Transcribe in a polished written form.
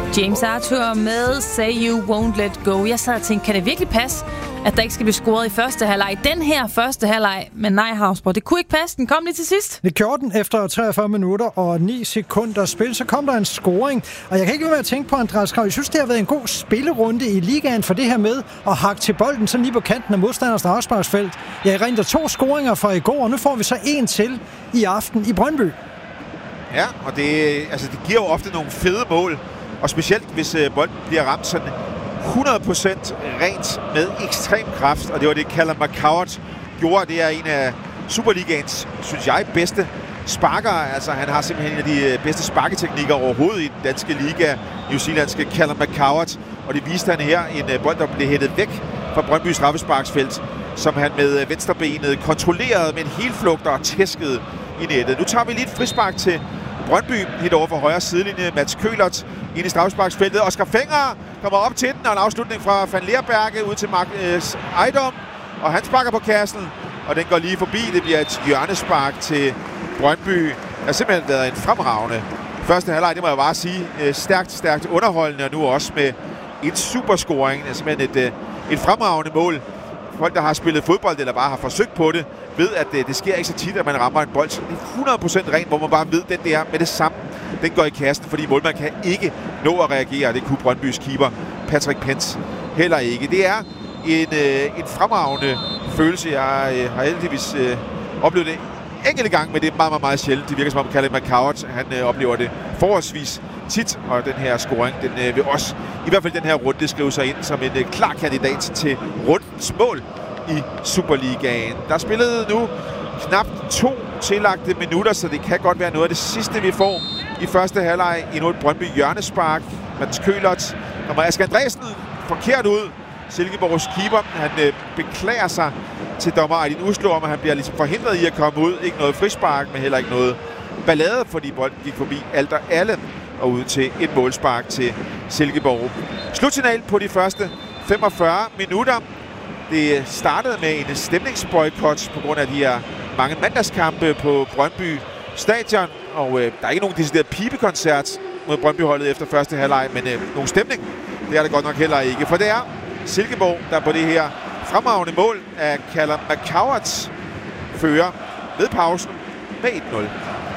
James Arthur med Say You Won't Let Go. Jeg sad og tænkte, kan det virkelig passe, at der ikke skal blive scoret i første halvleg? Den her første halvleg, men nej, Havsborg, det kunne ikke passe. Den kom lige til sidst. Det gjorde den efter 43 minutter og 9 sekunder spil. Så kom der en scoring, og jeg kan ikke lade være at tænke på, Andreas Krav. Jeg synes, det har været en god spillerunde i ligaen for det her med at hakke til bolden sådan lige på kanten af modstanders afsparksfelt. Jeg renter 2 scoringer fra i går, og nu får vi så en til i aften i Brøndby. Ja, og det giver jo ofte nogle fede mål, og specielt hvis bolden bliver ramt sådan 100% rent med ekstrem kraft, og det var det, Callum McCowart gjorde. Det er en af Superligaens, synes jeg, bedste sparkere. Altså, han har simpelthen en af de bedste sparketeknikker overhovedet i den danske liga, New Zealandske Callum McCowart, og det viste han her. En bold, der blev hættet væk fra Brøndby straffesparksfelt, som han med venstrebenet kontrollerede med en helflugter og tæskede i nettet. Nu tager vi lige et frispark til Brøndby, helt over for højre sidelinje. Mats Køhlert ind i straffesparksfeltet. Oscar Fenger kommer op til den, og en afslutning fra Van Leerberge ud til Mark Ejdom. Og han sparker på kassen, og den går lige forbi. Det bliver et hjørnespark til Brøndby. Det har simpelthen været en fremragende første halvleg, det må jeg bare sige. Stærkt underholdende, og nu også med en superscoring. Det er simpelthen et fremragende mål. Folk, der har spillet fodbold, eller bare har forsøgt på det, ved, at det sker ikke så tit, at man rammer en bold. Så det er 100% rent, hvor man bare ved, at den der med det samme, den går i kassen, fordi målmand kan ikke nå at reagere. Det kunne Brøndbys keeper Patrick Pence heller ikke. Det er en fremragende følelse. Jeg har heldigvis oplevet det enkelte gang, men det er meget, meget sjældent. Det virker som om Callum McCowart, han oplever det forholdsvis tit, og den her scoring, den vil også, i hvert fald den her runde, skrive sig ind som en klar kandidat til rundens mål i Superligaen. Der er spillet nu knap 2 tillagte minutter, så det kan godt være noget af det sidste, vi får i første halvleg. Endnu et Brøndby hjørnespark. Mats Køhlert kommer Asger Andresen forkert ud. Silkeborgs keeper, han beklager sig til dommer Aydin Uslo om, at han bliver ligesom forhindret i at komme ud. Ikke noget frispark, men heller ikke noget ballade, fordi bolden gik forbi Alder Allen og ud til et målspark til Silkeborg. Slutsignal på de første 45 minutter. Det startede med en stemningsboykot på grund af de her mange mandagskampe på Brøndby Stadion, og der er ikke nogen decideret pibekoncert mod Brøndby-holdet efter første halvleg, men nogen stemning, det er det godt nok heller ikke, for det er Silkeborg, der på det her fremragende mål af Callum McCowart fører ved pausen med 1-0.